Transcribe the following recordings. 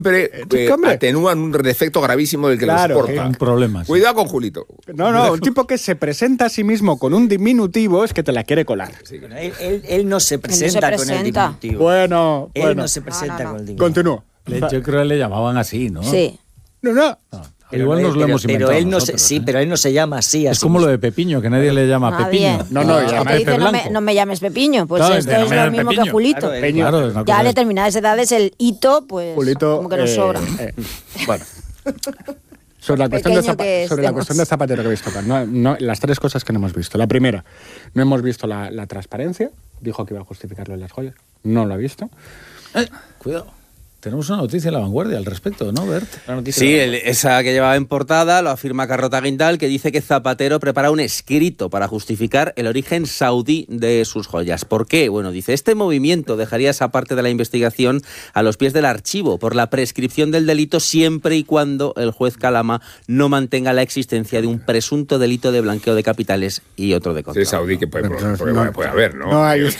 atenúan un defecto gravísimo del que los porta. Un problema. Cuidado con Julito. No, un tipo que se presenta a sí mismo con un diminutivo es que te la quiere colar. Sí. Bueno, él no se presenta con el diminutivo. Bueno. Él no se presenta con el diminutivo. Continúo. Yo creo que le llamaban así, ¿no? Sí. No. Igual nos lo hemos inventado Él no nosotros, pero él no se llama así. Es como lo de Pepiño, que nadie le llama Pepiño. No, te dice, no me llames Pepiño. Pues claro, esto es lo mismo que Julito. Claro, ya a determinadas edades el hito, pues Julito, como que nos sobra. Bueno. Sobre la cuestión de Zapatero que habéis tocado, las tres cosas que no hemos visto. La primera, no hemos visto la transparencia. Dijo que iba a justificarlo en las joyas. No lo ha visto. Cuidado. Tenemos una noticia en La Vanguardia al respecto, ¿no, Bert? Sí, esa que llevaba en portada lo afirma Carlota Guindal, que dice que Zapatero prepara un escrito para justificar el origen saudí de sus joyas. ¿Por qué? Bueno, dice, este movimiento dejaría esa parte de la investigación a los pies del archivo por la prescripción del delito siempre y cuando el juez Calama no mantenga la existencia de un presunto delito de blanqueo de capitales y otro de control. Sí, saudí que puede haber, ¿no? No hay.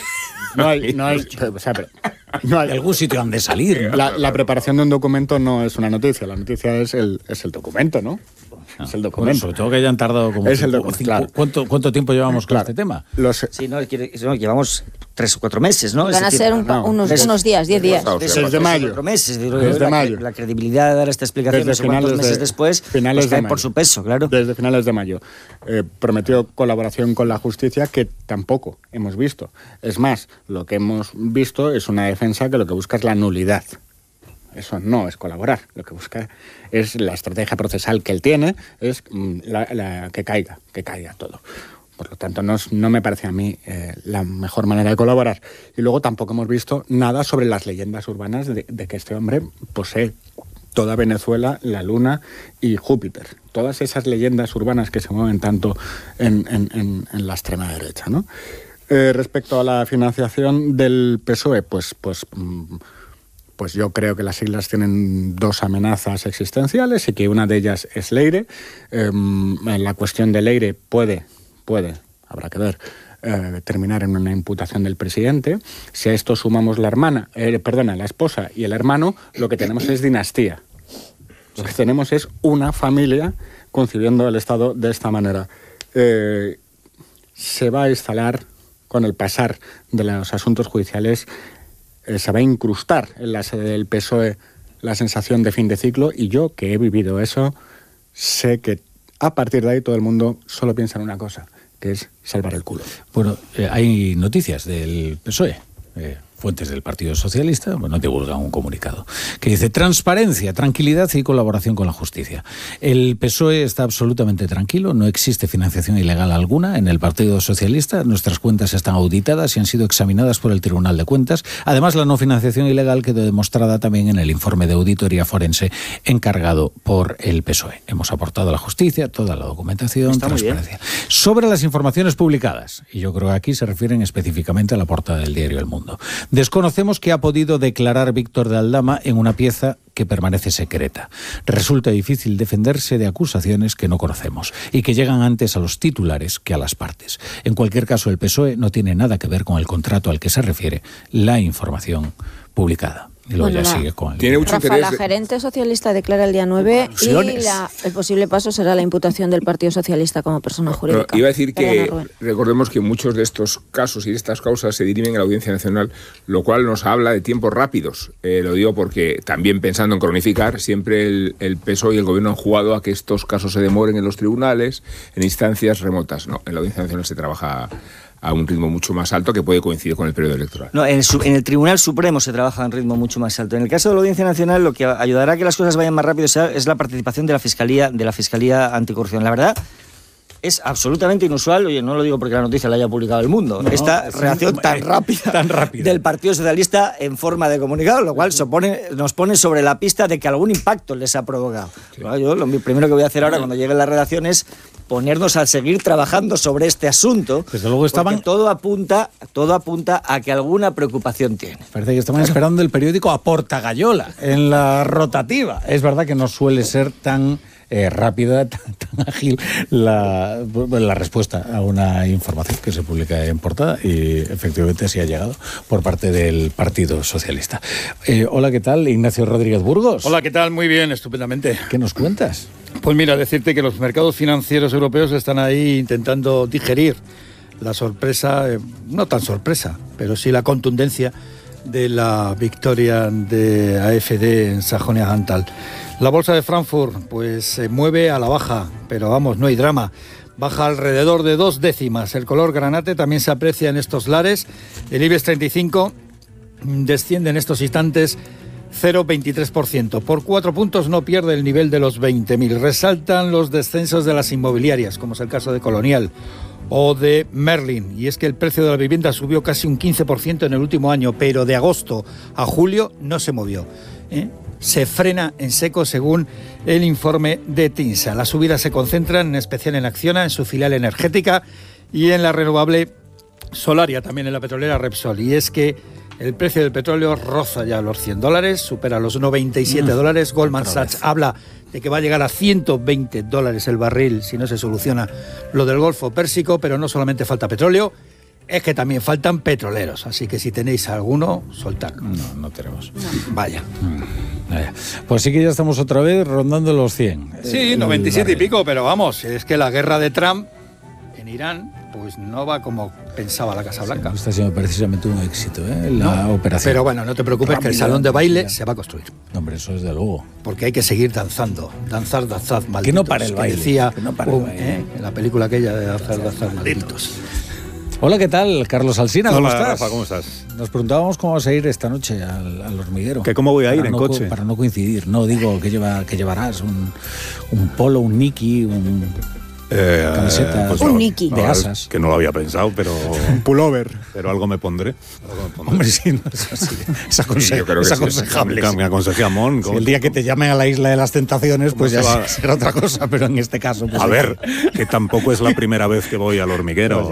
O sea, no hay algún sitio donde salir, ¿no? La preparación de un documento no es una noticia, la noticia es el documento, ¿no? Es el documento. Bueno, sobre todo que hayan tardado como claro. ¿Cuánto tiempo llevamos con este tema? Sí, llevamos 3 o 4 meses, ¿no? Van a ser unos días, 10 días. Desde mayo. 4 meses. Desde mayo. La credibilidad de dar esta explicación no sé cuántos meses después pues cae por su peso, claro. Desde finales de mayo. Prometió colaboración con la justicia que tampoco hemos visto. Es más, lo que hemos visto es una defensa que lo que busca es la nulidad. Eso no es colaborar. Lo que busca es la estrategia procesal que él tiene, es que caiga todo. Por lo tanto, no me parece a mí la mejor manera de colaborar. Y luego tampoco hemos visto nada sobre las leyendas urbanas de que este hombre posee toda Venezuela, la Luna y Júpiter. Todas esas leyendas urbanas que se mueven tanto en la extrema derecha, ¿no? Respecto a la financiación del PSOE, pues yo creo que las siglas tienen 2 amenazas existenciales y que una de ellas es Leire. La cuestión de Leire puede, habrá que ver, terminar en una imputación del presidente. Si a esto sumamos la esposa y el hermano, lo que tenemos es dinastía. Lo que tenemos es una familia concibiendo el Estado de esta manera. Se va a instalar, con el pasar de los asuntos judiciales, se va a incrustar en la sede del PSOE la sensación de fin de ciclo, y yo, que he vivido eso, sé que a partir de ahí todo el mundo solo piensa en una cosa, que es salvar el culo. Bueno, hay noticias del PSOE. Fuentes del Partido Socialista, divulgan un comunicado que dice transparencia, tranquilidad y colaboración con la justicia. El PSOE está absolutamente tranquilo, no existe financiación ilegal alguna en el Partido Socialista, nuestras cuentas están auditadas y han sido examinadas por el Tribunal de Cuentas. Además, la no financiación ilegal quedó demostrada también en el informe de auditoría forense encargado por el PSOE. Hemos aportado a la justicia toda la documentación, está transparencia. Sobre las informaciones publicadas, y yo creo que aquí se refieren específicamente a la portada del diario El Mundo. Desconocemos qué ha podido declarar Víctor de Aldama en una pieza que permanece secreta. Resulta difícil defenderse de acusaciones que no conocemos y que llegan antes a los titulares que a las partes. En cualquier caso, el PSOE no tiene nada que ver con el contrato al que se refiere la información publicada. Y luego ya sigue con el... Rafa, la gerente socialista declara el día 9 y el posible paso será la imputación del Partido Socialista como persona jurídica. Pero iba a decir que recordemos que muchos de estos casos y de estas causas se dirimen a la Audiencia Nacional, lo cual nos habla de tiempos rápidos. Lo digo porque también pensando en cronificar, siempre el PSOE y el Gobierno han jugado a que estos casos se demoren en los tribunales, en instancias remotas. No, en la Audiencia Nacional se trabaja a un ritmo mucho más alto que puede coincidir con el periodo electoral. No, en el Tribunal Supremo se trabaja a un ritmo mucho más alto. En el caso de la Audiencia Nacional, lo que ayudará a que las cosas vayan más rápido es la participación de la Fiscalía Anticorrupción. La verdad, es absolutamente inusual, oye, no lo digo porque la noticia la haya publicado El Mundo, esta reacción tan rápida del Partido Socialista en forma de comunicado, lo cual nos pone sobre la pista de que algún impacto les ha provocado. Sí. Yo lo primero que voy a hacer ahora cuando llegue la redacción es ponernos a seguir trabajando sobre este asunto. Desde luego porque todo apunta a que alguna preocupación tiene. Parece que estaban esperando el periódico a Portagayola en la rotativa. Es verdad que no suele ser tan rápida, tan ágil la respuesta a una información que se publica en portada, y efectivamente sí ha llegado por parte del Partido Socialista. Hola, ¿qué tal? Ignacio Rodríguez Burgos. Hola, ¿qué tal? Muy bien, estupendamente. ¿Qué nos cuentas? Pues mira, decirte que los mercados financieros europeos están ahí intentando digerir la sorpresa, no tan sorpresa, pero sí la contundencia de la victoria de AfD en Sajonia-Anhalt. La bolsa de Frankfurt pues se mueve a la baja, pero vamos, no hay drama. Baja alrededor de 2 décimas. El color granate también se aprecia en estos lares. El IBEX 35 desciende en estos instantes 0,23%. Por 4 puntos no pierde el nivel de los 20.000. Resaltan los descensos de las inmobiliarias, como es el caso de Colonial o de Merlin. Y es que el precio de la vivienda subió casi un 15% en el último año, pero de agosto a julio no se movió. Se frena en seco según el informe de TINSA. Las subidas se concentran en especial en Acciona, en su filial energética, y en la renovable Solaria, también en la petrolera Repsol. Y es que el precio del petróleo roza ya los $100, supera los $97. Goldman Sachs habla de que va a llegar a $120 el barril si no se soluciona lo del Golfo Pérsico, pero no solamente falta petróleo, es que también faltan petroleros, así que si tenéis alguno, soltadlo. No tenemos. Vaya. Pues sí que ya estamos otra vez rondando los 100. Sí, 97 y pico, pero vamos, es que la guerra de Trump en Irán pues no va como pensaba la Casa Blanca. Sí, está siendo precisamente un éxito, la operación. Pero bueno, no te preocupes, que el salón de baile se va a construir. No, hombre, eso desde luego. Porque hay que seguir danzando. Danzar, malditos. Que no pare el baile. Decía el baile. En la película aquella de danzar, malditos. Hola, ¿qué tal? Carlos Alsina, ¿cómo estás? Rafa, ¿cómo estás? Nos preguntábamos cómo vas a ir esta noche al hormiguero. ¿Que cómo voy a ir en coche? Para no coincidir. No, digo, que llevarás un polo, un Niki, camiseta, pues un Niki de asas. Que no lo había pensado, pero Un pullover. Pero algo me pondré. Hombre, sí, no es así. Es aconsejable. Me aconsejé a Mon. Si el día que te llamen a la Isla de las Tentaciones, pues ya será otra cosa, pero en este caso... Pues a ver, que tampoco es la primera vez que voy al hormiguero.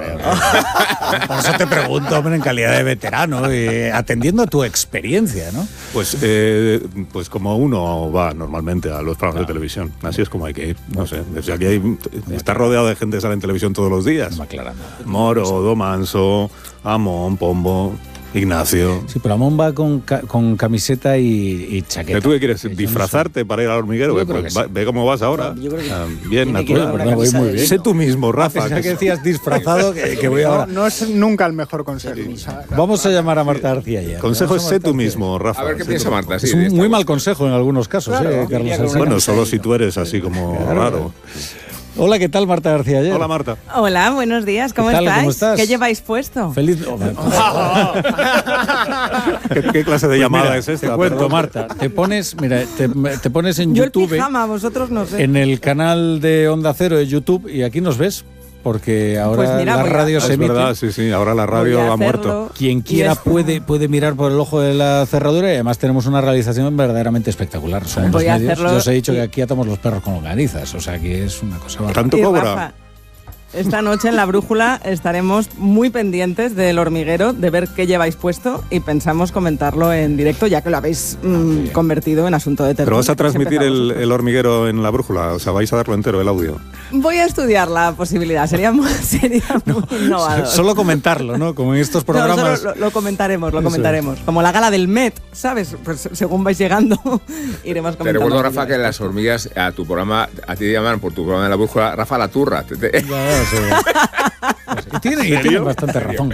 Por eso te pregunto, hombre, en calidad de veterano, atendiendo a tu experiencia, ¿no? Pues como uno va normalmente a los programas de televisión. Así es como hay que ir. No sé, desde aquí está rodeado de gente que sale en televisión todos los días. No aclara nada. Moro, Domanso, Amón, Pombo, Ignacio. Sí, pero Amón va con camiseta y chaqueta. ¿Tú qué quieres? ¿Disfrazarte para ir al hormiguero? Pues ve cómo vas ahora. Bien, natural. Voy muy bien. Sé tú mismo, Rafa. Pensaba que decías disfrazado, que voy ahora. No es nunca el mejor consejo. Vamos a llamar a Marta García ayer. Consejo es sé tú mismo, Rafa. A ver qué piensa Marta. Es un muy mal consejo en algunos casos, Carlos Alsina. Bueno, solo si tú eres así como raro. Hola, ¿qué tal, Marta García ayer? Hola, Marta. Hola, buenos días, ¿cómo estáis? estáis? ¿Cómo estás? ¿Qué lleváis puesto? Feliz... ¿Qué clase de llamada es esta? Te cuento, Marta. Te pones en Yo YouTube. el pijama, vosotros no sé. En el canal de Onda Cero de YouTube, y aquí nos ves. Porque ahora pues mira, la radio se emite. Es verdad, sí, ahora la radio ha muerto. Quien quiera puede mirar por el ojo de la cerradura, y además tenemos una realización verdaderamente espectacular. Somos los medios. Yo os he dicho que aquí atamos los perros con longanizas, o sea que es una cosa bárbara. ¿Tanto cobra? Rafa, esta noche en La Brújula estaremos muy pendientes del hormiguero, de ver qué lleváis puesto, y pensamos comentarlo en directo, ya que lo habéis convertido en asunto de tertulia. ¿Pero vas a transmitir el hormiguero en La Brújula? O sea, ¿vais a darlo entero, el audio? Voy a estudiar la posibilidad, sería muy innovador. Solo comentarlo, ¿no? Como en estos programas. No, lo comentaremos. Como la gala del Met, ¿sabes? Pues según vais llegando, iremos comentando. Te recuerdo, Rafa, que las hormigas, a tu programa, a ti te llaman por tu programa de La Brújula, Rafa la turra. Y tienen bastante razón.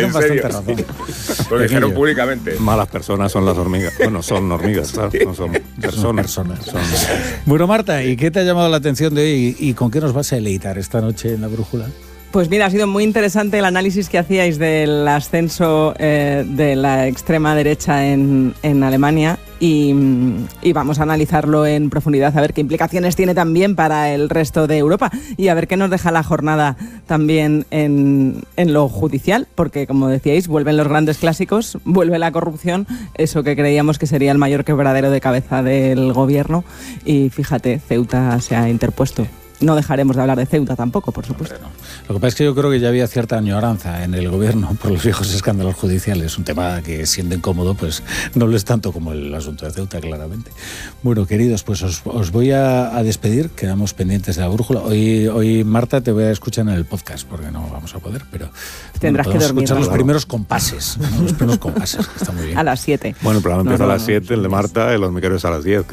Lo dijeron públicamente. Malas personas son las hormigas. Bueno, son hormigas, claro. No son personas. Bueno, Marta, ¿y qué te ha llamado la atención de hoy? ¿Y con qué nos vas a deleitar esta noche en La Brújula? Pues mira, ha sido muy interesante el análisis que hacíais del ascenso de la extrema derecha en Alemania, y vamos a analizarlo en profundidad, a ver qué implicaciones tiene también para el resto de Europa, y a ver qué nos deja la jornada también en lo judicial, porque como decíais, vuelven los grandes clásicos, vuelve la corrupción, eso que creíamos que sería el mayor quebradero de cabeza del gobierno, y fíjate, Ceuta se ha interpuesto. no dejaremos de hablar de Ceuta tampoco, por supuesto. No. Lo que pasa es que yo creo que ya había cierta añoranza en el gobierno por los viejos escándalos judiciales, un tema que, siendo incómodo, pues no lo es tanto como el asunto de Ceuta, claramente. Bueno, queridos, pues os voy a despedir, quedamos pendientes de la brújula. Hoy, Marta, te voy a escuchar en el podcast, porque no vamos a poder, pero tendrás que dormir. Escuchar los primeros compases, ¿no? Los primeros compases, que está muy bien. A las 7. Bueno, el programa empieza a las 7, el de Marta, el hormiguero es a las 10.